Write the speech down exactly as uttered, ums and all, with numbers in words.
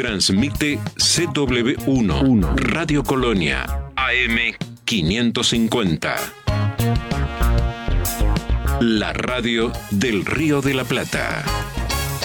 Transmite C W uno, Radio Colonia, A M quinientos cincuenta. La radio del Río de la Plata.